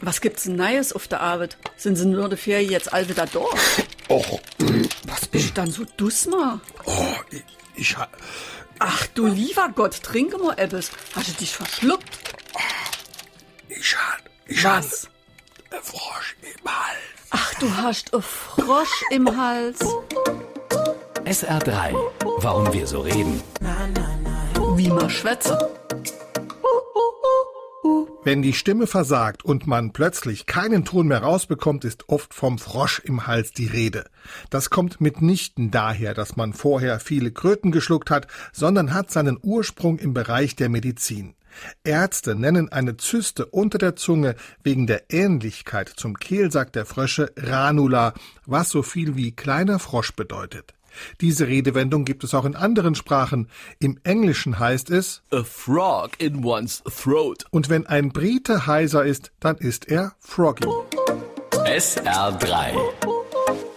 Was gibt's denn Neues auf der Arbeit? Sind Sie nur der Ferien jetzt all wieder da? Och, Was bist du dann so dusma? oh, ich Ach du lieber Gott, trinke mal etwas. Hast du dich verschluckt? Was? ein Frosch im Hals. Ach, du hast einen Frosch im Hals. SR3. Warum wir so reden. Wie man schwätze. Wenn die Stimme versagt und man plötzlich keinen Ton mehr rausbekommt, ist oft vom Frosch im Hals die Rede. Das kommt mitnichten daher, dass man vorher viele Kröten geschluckt hat, sondern hat seinen Ursprung im Bereich der Medizin. Ärzte nennen eine Zyste unter der Zunge wegen der Ähnlichkeit zum Kehlsack der Frösche Ranula, was so viel wie kleiner Frosch bedeutet. Diese Redewendung gibt es auch in anderen Sprachen. Im Englischen heißt es A frog in one's throat. und wenn ein Brite heiser ist, dann ist er froggy. SR3.